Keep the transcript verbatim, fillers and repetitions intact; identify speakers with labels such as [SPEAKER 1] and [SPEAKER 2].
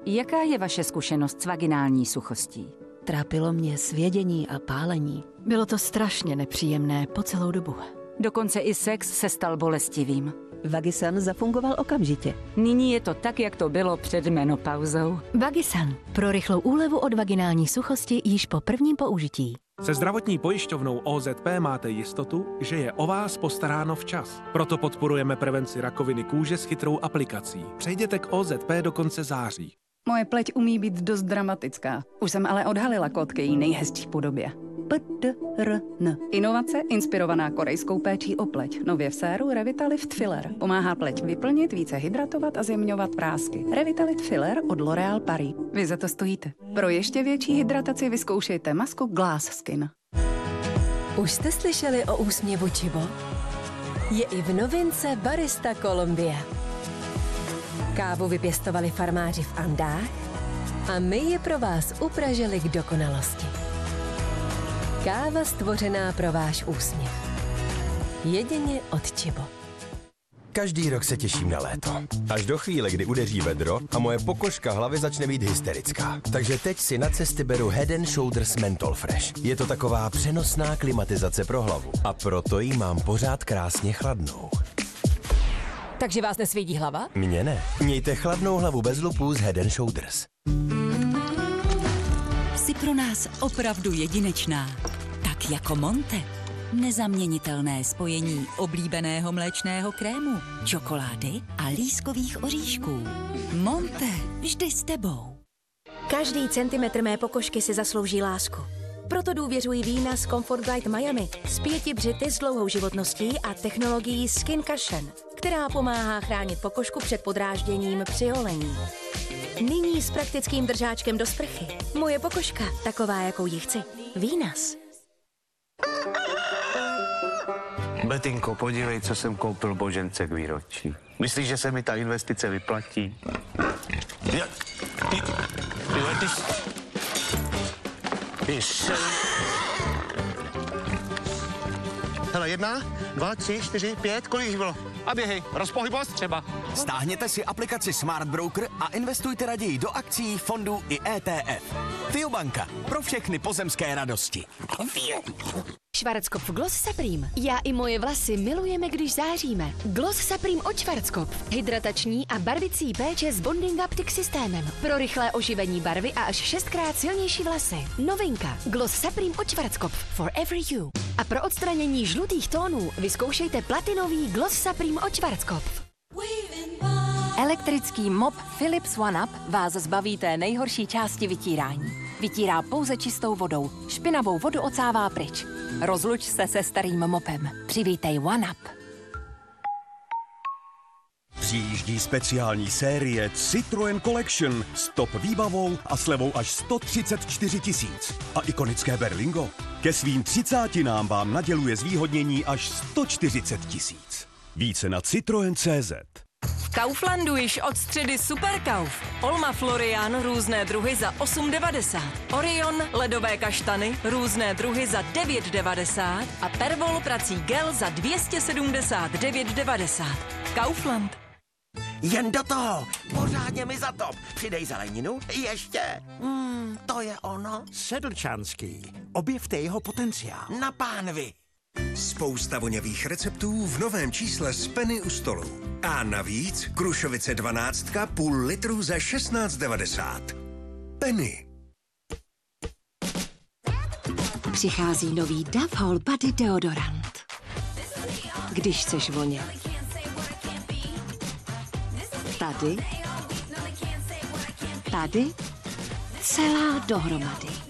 [SPEAKER 1] Jaká je vaše zkušenost s vaginální suchostí?
[SPEAKER 2] Trápilo mě svědění a pálení. Bylo to strašně nepříjemné po celou dobu.
[SPEAKER 1] Dokonce i sex se stal bolestivým.
[SPEAKER 3] Vagisan zafungoval okamžitě.
[SPEAKER 1] Nyní je to tak, jak to bylo před menopauzou.
[SPEAKER 2] Vagisan. Pro rychlou úlevu od vaginální suchosti již po prvním použití.
[SPEAKER 4] Se zdravotní pojišťovnou O Z P máte jistotu, že je o vás postaráno včas. Proto podporujeme prevenci rakoviny kůže s chytrou aplikací. Přejděte k O Z P do konce září.
[SPEAKER 5] Moje pleť umí být dost dramatická. Už jsem ale odhalila kód k její nejhezčí podobě. P D R N. Inovace inspirovaná korejskou péčí o pleť. Nově v séru Revitalift Filler. Pomáhá pleť vyplnit, více hydratovat a zjemňovat prásky. Revitalift Filler od L'Oréal Paris. Vy za to stojíte. Pro ještě větší hydrataci vyzkoušejte masku Glass Skin.
[SPEAKER 6] Už jste slyšeli o úsměvu Chibo? Je i v novince Barista Colombia. Kávu vypěstovali farmáři v Andách a my ji pro vás upražili k dokonalosti. Káva stvořená pro váš úsměv. Jedině od Chibo.
[SPEAKER 7] Každý rok se těším na léto. Až do chvíle, kdy udeří vedro a moje pokožka hlavy začne být hysterická. Takže teď si na cesty beru Head and Shoulders Menthol Fresh. Je to taková přenosná klimatizace pro hlavu. A proto ji mám pořád krásně chladnou.
[SPEAKER 6] Takže vás nesvědí hlava?
[SPEAKER 7] Mně ne. Mějte chladnou hlavu bez lupů z Head and Shoulders.
[SPEAKER 8] Jsi pro nás opravdu jedinečná. Tak jako Monte. Nezaměnitelné spojení oblíbeného mléčného krému, čokolády a lískových oříšků. Monte, vždy s tebou.
[SPEAKER 9] Každý centimetr mé pokožky si zaslouží lásku. Proto důvěřuji vína z Comfort Guide Miami s pěti břity s dlouhou životností a technologií Skin Cushion, která pomáhá chránit pokožku před podrážděním při holení. Nyní s praktickým držáčkem do sprchy. Moje pokožka, taková, jakou ji chci. Vínas.
[SPEAKER 10] Betinko, podívej, co jsem koupil Božence k výročí. Myslíš, že se mi ta investice vyplatí? Ja, ty, ty, ty, ty, hele, jedna, dva, tři, čtyři, pět, kolik jich bylo? A běhej, rozpohybost třeba.
[SPEAKER 11] Stáhněte si aplikaci Smart Broker a investujte raději do akcií, fondů i E T F. Fiobanka. Pro všechny pozemské radosti.
[SPEAKER 12] Schwarzkopf Gloss Supreme. Já i moje vlasy milujeme, když záříme. Gloss Supreme od Schwarzkopf. Hydratační a barvicí péče s Bonding Optic systémem. Pro rychlé oživení barvy a až šestkrát silnější vlasy. Novinka. Gloss Supreme od Schwarzkopf. For every you. A pro odstranění žlutých tónů vyzkoušejte platinový Gloss Supreme od Schwarzkopf.
[SPEAKER 2] Elektrický mop Philips OneUp vás zbaví té nejhorší části vytírání. Vytírá pouze čistou vodou. Špinavou vodu ocává pryč. Rozluč se se starým mopem. Přivítej OneUp.
[SPEAKER 13] Přijíždí speciální série Citroën Collection s top výbavou a slevou až sto třicet čtyři tisíc. A ikonické Berlingo ke svým třicátinám vám naděluje zvýhodnění až sto čtyřicet tisíc. Více na citroen tečka cé zet.
[SPEAKER 6] V Kauflandu již od středy Superkauf. Olma Florian různé druhy za osm devadesát. Orion ledové kaštany různé druhy za devět devadesát a Pervol prací gel za dvě stě sedmdesát devět devadesát. Kaufland.
[SPEAKER 11] Jen do toho! Pořádně mi zatop! Přidej zeleninu, ještě! Hmm, to je ono.
[SPEAKER 14] Sedlčanský. Objevte jeho potenciál.
[SPEAKER 11] Na pánvi.
[SPEAKER 15] Spousta voněvých receptů v novém čísle z Penny u stolu. A navíc Krušovice dvanáctka půl litru za šestnáct devadesát. Penny.
[SPEAKER 16] Přichází nový Dove Whole Body deodorant. Když chceš vonět. Tady. Tady. Celá dohromady.